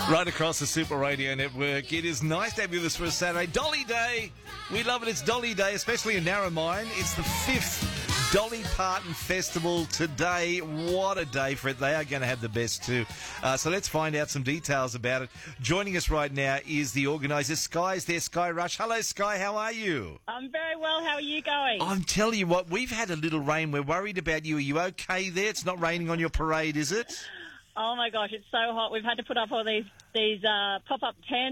Right across the Super Radio Network. It is nice to have you with us for a Saturday. Dolly Day. We love it. It's Dolly Day, especially in Narromine. It's the 5th Dolly Parton Festival today. What a day for it. They are going to have the best too. So let's find out some details about it. Joining us right now is the organiser. Sky's there. Sky Rush. Hello, Sky. How are you? I'm very well. How are you going? I'm telling you what, we've had a little rain. We're worried about you. Are you okay there? It's not raining on your parade, is it? Oh my gosh, it's so hot. We've had to put up all these pop-up tents